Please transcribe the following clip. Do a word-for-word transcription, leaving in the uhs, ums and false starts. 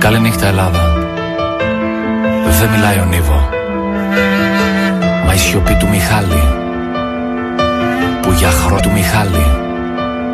Καληνύχτα Ελλάδα. Δεν μιλάει ο Νίβο, μα η σιωπή του Μιχάλη, που για χρόνο του Μιχάλη